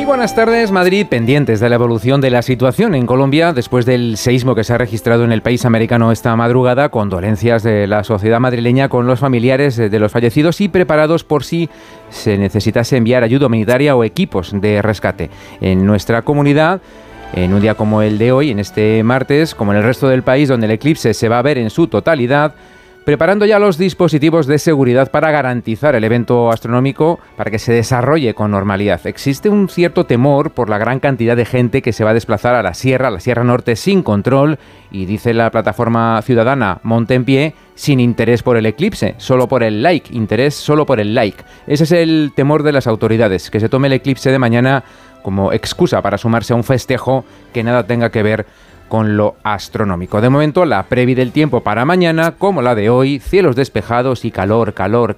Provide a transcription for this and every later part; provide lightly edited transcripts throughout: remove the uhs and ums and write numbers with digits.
buenas tardes, Madrid. Pendientes de la evolución de la situación en Colombia después del seísmo que se ha registrado en el país americano esta madrugada. Condolencias de la sociedad madrileña con los familiares de los fallecidos y preparados por si se necesitase enviar ayuda humanitaria o equipos de rescate. En nuestra comunidad, en un día como el de hoy, en este martes, como en el resto del país donde el eclipse se va a ver en su totalidad, preparando ya los dispositivos de seguridad para garantizar el evento astronómico para que se desarrolle con normalidad. Existe un cierto temor por la gran cantidad de gente que se va a desplazar a la Sierra Norte sin control y, dice la plataforma ciudadana Monte en Pie, sin interés por el eclipse, solo por el like, interés solo por el like. Ese es el temor de las autoridades, que se tome el eclipse de mañana como excusa para sumarse a un festejo que nada tenga que ver con lo astronómico. De momento, la previ del tiempo para mañana, como la de hoy, cielos despejados y calor,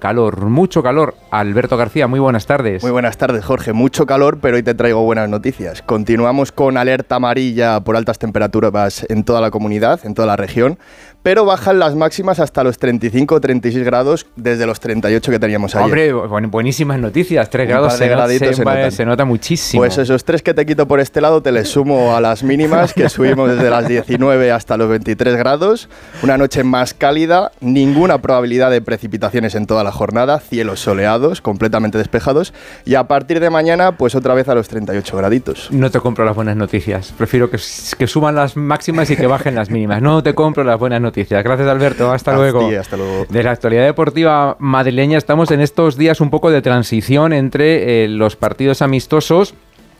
mucho calor. Alberto García, muy buenas tardes. Muy buenas tardes, Jorge. Mucho calor, pero hoy te traigo buenas noticias. Continuamos con alerta amarilla por altas temperaturas en toda la comunidad, en toda la región, pero bajan las máximas hasta los 35 o 36 grados desde los 38 que teníamos ayer. Hombre, buenísimas noticias, 3 grados se nota muchísimo. Pues esos 3 que te quito por este lado te les sumo a las mínimas, que subimos desde las 19 hasta los 23 grados. Una noche más cálida, ninguna probabilidad de precipitaciones en toda la jornada, cielos soleados, completamente despejados, y a partir de mañana, pues otra vez a los 38 graditos. No te compro las buenas noticias, prefiero que suban las máximas y que bajen las mínimas. No te compro las buenas noticias. Gracias, Alberto. Hasta luego. Hasta luego. De la actualidad deportiva madrileña, estamos en estos días un poco de transición entre los partidos amistosos,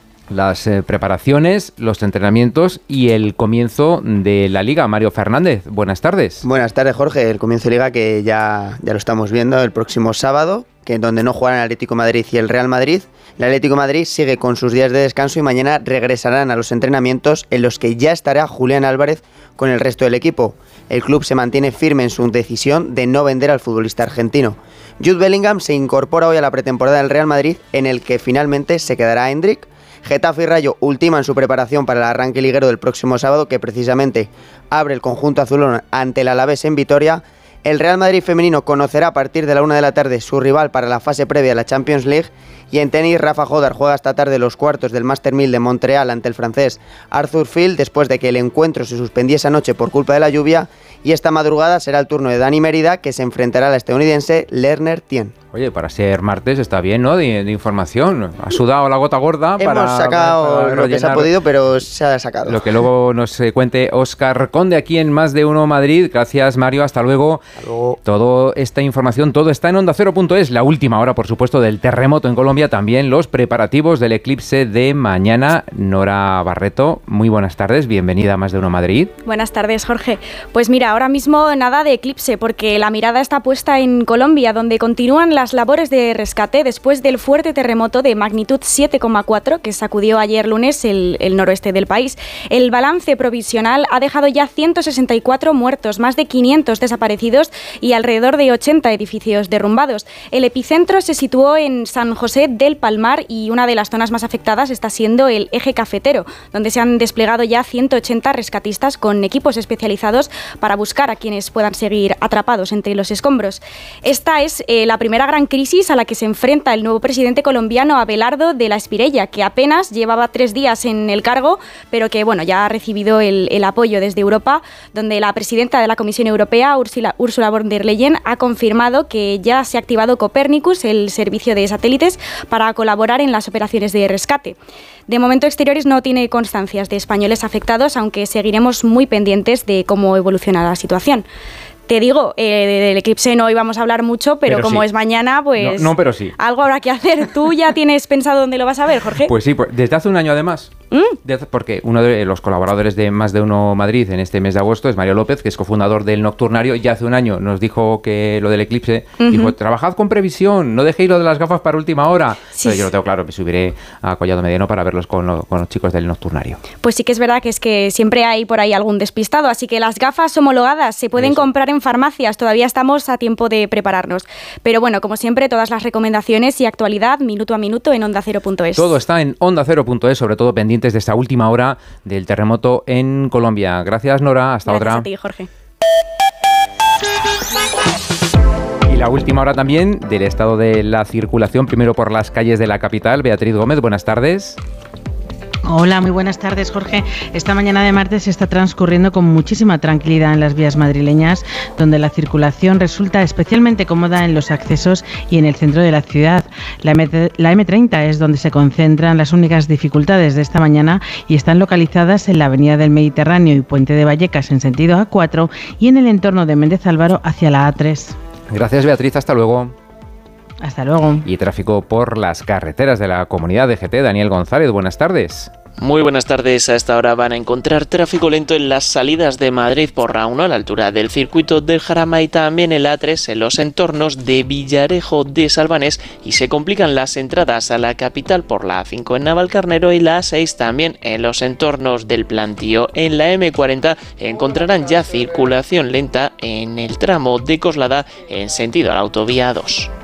las preparaciones, los entrenamientos y el comienzo de la Liga. Mario Fernández, buenas tardes. Buenas tardes, Jorge. El comienzo de Liga que ya lo estamos viendo el próximo sábado, que donde no juegan el Atlético de Madrid y el Real Madrid. El Atlético de Madrid sigue con sus días de descanso y mañana regresarán a los entrenamientos en los que ya estará Julián Álvarez con el resto del equipo. El club se mantiene firme en su decisión de no vender al futbolista argentino. Jude Bellingham se incorpora hoy a la pretemporada del Real Madrid, en el que finalmente se quedará Endrick. Getafe y Rayo ultiman su preparación para el arranque liguero del próximo sábado, que precisamente abre el conjunto azulón ante el Alavés en Vitoria. El Real Madrid femenino conocerá a partir de la 1 de la tarde su rival para la fase previa a la Champions League. Y en tenis, Rafa Jodar juega esta tarde los cuartos del Master 1000 de Montreal ante el francés Arthur Field, después de que el encuentro se suspendiese anoche por culpa de la lluvia. Y esta madrugada será el turno de Dani Mérida, que se enfrentará al estadounidense Lerner Tien. Oye, para ser martes está bien, ¿no? De información. Ha sudado la gota gorda. Hemos sacado lo que se ha podido, pero se ha sacado. Lo que luego nos cuente Óscar Conde aquí en Más de Uno Madrid. Gracias, Mario. Hasta luego. Hasta luego. Toda esta información, todo está en OndaCero.es. La última hora, por supuesto, del terremoto en Colombia. También los preparativos del eclipse de mañana. Nora Barreto, muy buenas tardes. Bienvenida a Más de Uno Madrid. Buenas tardes, Jorge. Pues mira, ahora mismo nada de eclipse, porque la mirada está puesta en Colombia, donde continúan las labores de rescate después del fuerte terremoto de magnitud 7,4 que sacudió ayer lunes el noroeste del país. El balance provisional ha dejado ya 164 muertos, más de 500 desaparecidos y alrededor de 80 edificios derrumbados. El epicentro se situó en San José del Palmar y una de las zonas más afectadas está siendo el eje cafetero, donde se han desplegado ya 180 rescatistas con equipos especializados para buscar a quienes puedan seguir atrapados entre los escombros. Esta es la primera gran crisis a la que se enfrenta el nuevo presidente colombiano Abelardo de la Espriella, que apenas llevaba 3 días en el cargo, pero que ya ha recibido el apoyo desde Europa, donde la presidenta de la Comisión Europea, Ursula von der Leyen, ha confirmado que ya se ha activado Copernicus, el servicio de satélites, para colaborar en las operaciones de rescate. De momento, Exteriores no tiene constancias de españoles afectados, aunque seguiremos muy pendientes de cómo evoluciona la situación. Te digo, del eclipse no íbamos a hablar mucho, pero como sí es mañana, pues no, pero sí. Algo habrá que hacer. ¿Tú ya tienes pensado dónde lo vas a ver, Jorge? Pues sí, desde hace un año además. Porque uno de los colaboradores de Más de Uno Madrid en este mes de agosto es Mario López, que es cofundador del Nocturnario. Ya hace un año nos dijo que lo del eclipse, dijo, trabajad con previsión, no dejéis lo de las gafas para última hora. Sí, yo lo tengo claro, me subiré a Collado Mediano para verlos con los chicos del Nocturnario. Pues sí que es verdad que siempre hay por ahí algún despistado, así que las gafas homologadas se pueden comprar en farmacias, todavía estamos a tiempo de prepararnos. Pero bueno, como siempre, todas las recomendaciones y actualidad minuto a minuto en OndaCero.es. Todo está en OndaCero.es, sobre todo pendientes de esta última hora del terremoto en Colombia. Gracias, Nora. Hasta otra. Gracias a ti, Jorge. Y la última hora también del estado de la circulación, primero por las calles de la capital. Beatriz Gómez, buenas tardes. Hola, muy buenas tardes, Jorge. Esta mañana de martes está transcurriendo con muchísima tranquilidad en las vías madrileñas, donde la circulación resulta especialmente cómoda en los accesos y en el centro de la ciudad. La M30 es donde se concentran las únicas dificultades de esta mañana y están localizadas en la Avenida del Mediterráneo y Puente de Vallecas en sentido A4 y en el entorno de Méndez Álvaro hacia la A3. Gracias, Beatriz. Hasta luego. Hasta luego. Y tráfico por las carreteras de la Comunidad de GT. Daniel González, buenas tardes. Muy buenas tardes. A esta hora van a encontrar tráfico lento en las salidas de Madrid por la 1 a la altura del circuito del Jarama y también en la 3 en los entornos de Villarejo de Salvanés, y se complican las entradas a la capital por la A5 en Navalcarnero y la A6 también en los entornos del Plantío. En la M40 encontrarán ya circulación lenta en el tramo de Coslada en sentido a la autovía 2.